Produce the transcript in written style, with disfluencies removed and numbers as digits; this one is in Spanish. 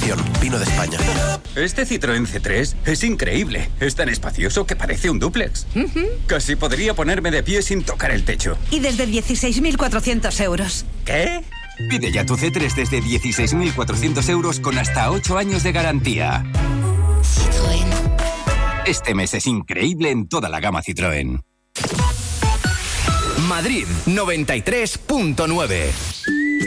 Denominación Vino de España. Este Citroën C3 es increíble. Es tan espacioso que parece un dúplex. Casi podría ponerme de pie sin tocar el techo. Y desde 16.400 euros. ¿Qué? Pide ya tu C3 desde 16.400 euros con hasta 8 años de garantía. Citroën. Este mes es increíble en toda la gama Citroën. Madrid 93.9.